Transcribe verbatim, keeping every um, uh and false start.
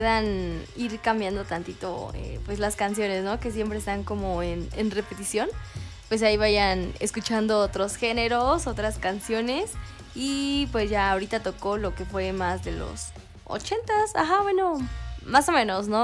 puedan ir cambiando tantito eh, pues las canciones, ¿no? Que siempre están como en, en repetición. Pues ahí vayan escuchando otros géneros, otras canciones. Y pues ya ahorita tocó lo que fue más de los ochentas. Ajá, bueno, más o menos, ¿no?